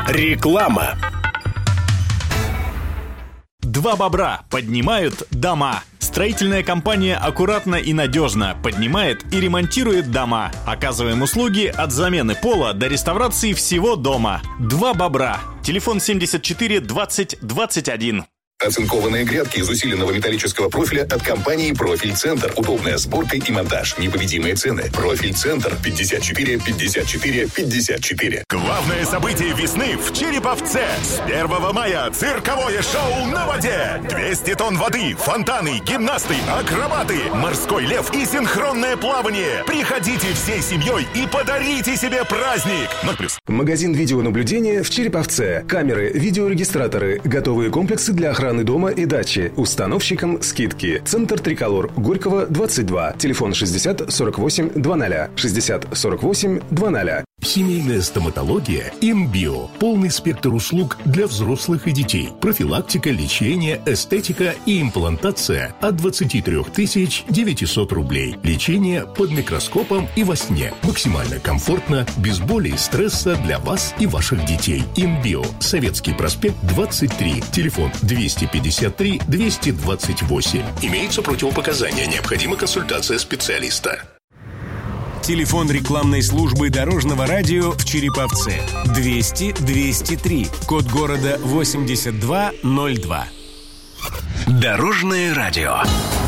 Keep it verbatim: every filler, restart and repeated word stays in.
Реклама. Два бобра поднимают дома. Строительная компания аккуратно и надежно поднимает и ремонтирует дома. Оказываем услуги от замены пола до реставрации всего дома. Два бобра. Телефон семьдесят четыре двадцать двадцать один. Оцинкованные грядки из усиленного металлического профиля от компании «Профиль Центр». Удобная сборка и монтаж. Непобедимые цены. «Профиль Центр» пятьдесят четыре пятьдесят четыре пятьдесят четыре. Главное событие весны в Череповце. С первого мая цирковое шоу на воде. двести тонн воды, фонтаны, гимнасты, акробаты, морской лев и синхронное плавание. Приходите всей семьей и подарите себе праздник. ноль плюс. Магазин видеонаблюдения в Череповце. Камеры, видеорегистраторы, готовые комплексы для охраны дома и дачи. Установщикам скидки. Центр Триколор. Горького, двадцать два. Телефон шестьдесят сорок восемь двадцать. шестьдесят сорок восемь двадцать. Семейная стоматология «Имбио». Полный спектр услуг для взрослых и детей. Профилактика, лечение, эстетика и имплантация от двадцать три тысячи девятьсот рублей. Лечение под микроскопом и во сне. Максимально комфортно, без боли и стресса для вас и ваших детей. «Имбио». Советский проспект, двадцать три. Телефон двести пятьдесят три двести двадцать восемь. Имеются противопоказания. Необходима консультация специалиста. Телефон рекламной службы Дорожного радио в Череповце. двести двести три. Код города восемьдесят два ноль два. Дорожное радио.